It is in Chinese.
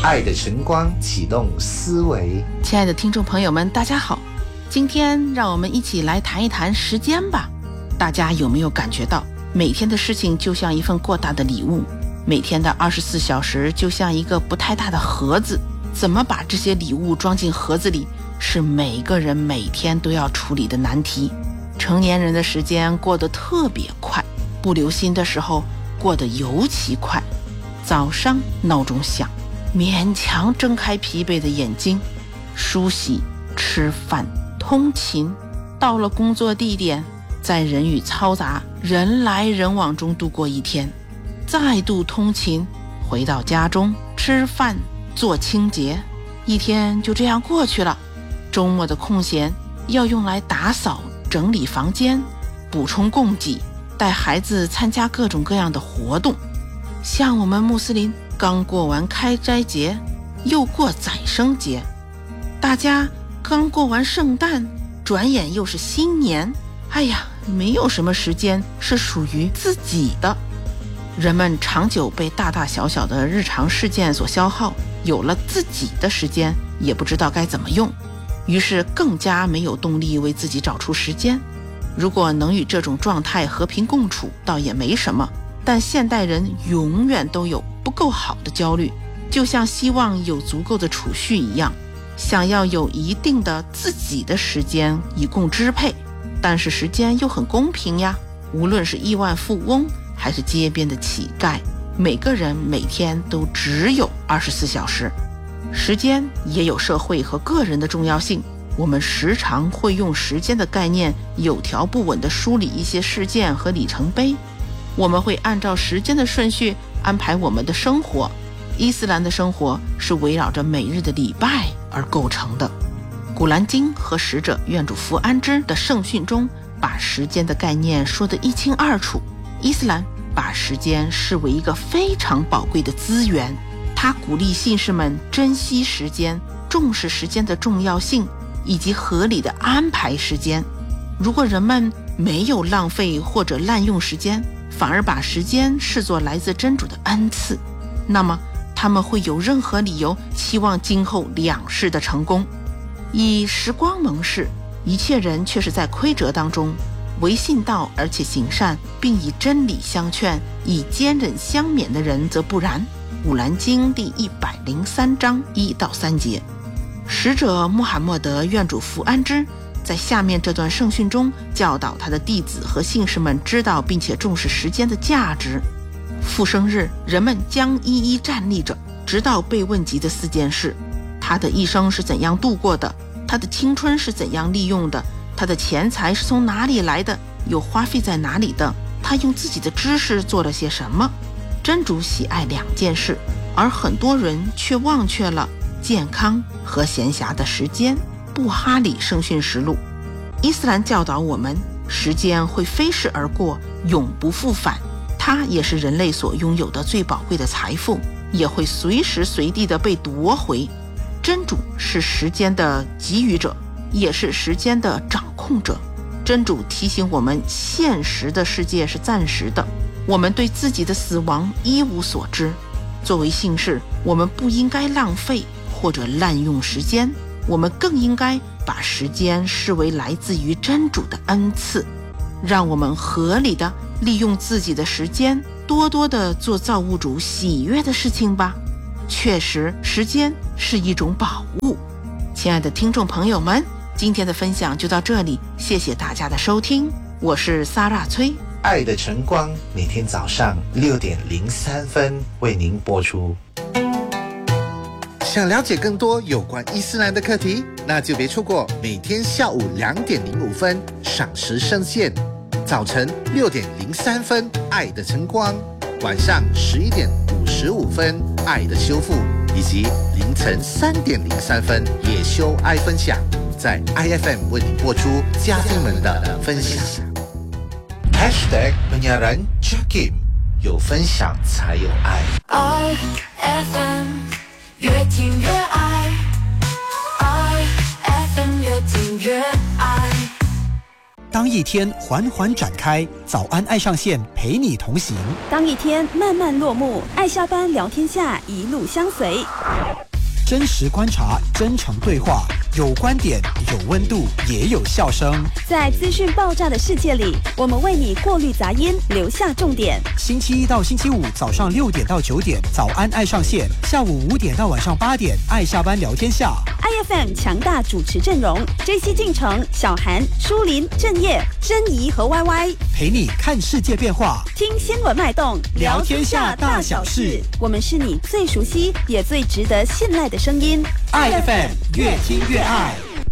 爱的晨光启动思维。 亲爱的听众朋友们，大家好，今天让我们一起来谈一谈时间吧。大家有没有感觉到，每天的事情就像一份过大的礼物，每天的24小时就像一个不太大的盒子，怎么把这些礼物装进盒子里，是每个人每天都要处理的难题。成年人的时间过得特别快，不留心的时候过得尤其快。早上闹钟响，勉强睁开疲惫的眼睛，梳洗、吃饭、通勤，到了工作地点，在人语嘈杂、人来人往中度过一天，再度通勤，回到家中吃饭、做清洁，一天就这样过去了。周末的空闲要用来打扫、整理房间，补充供给，带孩子参加各种各样的活动。像我们穆斯林刚过完开斋节，又过宰牲节，大家刚过完圣诞，转眼又是新年。哎呀，没有什么时间是属于自己的。人们长久被大大小小的日常事件所消耗，有了自己的时间也不知道该怎么用，于是更加没有动力为自己找出时间。如果能与这种状态和平共处，倒也没什么，但现代人永远都有不够好的焦虑，就像希望有足够的储蓄一样，想要有一定的自己的时间以供支配。但是时间又很公平呀，无论是亿万富翁还是街边的乞丐，每个人每天都只有24小时。时间也有社会和个人的重要性，我们时常会用时间的概念有条不紊地梳理一些事件和里程碑，我们会按照时间的顺序安排我们的生活。伊斯兰的生活是围绕着每日的礼拜而构成的。古兰经和使者愿主福安之的圣训中把时间的概念说得一清二楚。伊斯兰把时间视为一个非常宝贵的资源，他鼓励信士们珍惜时间，重视时间的重要性，以及合理的安排时间。如果人们没有浪费或者滥用时间，反而把时间视作来自真主的恩赐，那么他们会有任何理由期望今后两世的成功。以时光蒙世，一切人却是在亏折当中。为信道而且行善，并以真理相劝，以坚忍相勉的人则不然。古兰经第103章1到3节。使者穆罕默德愿主福安之在下面这段圣训中教导他的弟子和信士们知道并且重视时间的价值。复生日，人们将一一站立着，直到被问及的4件事：他的一生是怎样度过的，他的青春是怎样利用的，他的钱财是从哪里来的，又花费在哪里的，他用自己的知识做了些什么。真主喜爱2件事，而很多人却忘却了健康和闲暇的时间。布哈里圣训实录。伊斯兰教导我们，时间会飞逝而过，永不复返，它也是人类所拥有的最宝贵的财富，也会随时随地的被夺回。真主是时间的给予者，也是时间的掌控者。真主提醒我们，现实的世界是暂时的，我们对自己的死亡一无所知。作为信士，我们不应该浪费或者滥用时间，我们更应该把时间视为来自于真主的恩赐。让我们合理的利用自己的时间，多多的做造物主喜悦的事情吧。确实，时间是一种宝物。亲爱的听众朋友们，今天的分享就到这里，谢谢大家的收听，我是萨拉崔。 爱的晨光每天早上6:03为您播出。 想了解更多有关伊斯兰的课题，那就别错过每天下午2:05赏时圣线，早晨6:03爱的晨光，晚上11:55爱的修复，以及凌晨3:03夜修爱分享，在 IFM 为你播出嘉宾们的分享。 #penyiaran Jakim， 有分享才有爱。 IFM 越听越爱，IFM 越听越爱。 当一天缓缓展开，早安爱上线陪你同行； 当一天慢慢落幕，爱下班聊天下一路相随。 真实观察，真诚对话，有观点，有温度，也有笑声。 在资讯爆炸的世界里，我们为你过滤杂音，留下重点。 星期一到星期五早上6点到9点，早安爱上线；下午5点到晚上8点，爱下班聊天下。 IFM 强大主持阵容 ：JC 进城、小韩、舒林、郑业、珍怡和 YY， 陪你看世界变化， 听新闻脉动， 聊天下大小事。 我们是你最熟悉也最值得信赖的声音。 IFM 越听越爱。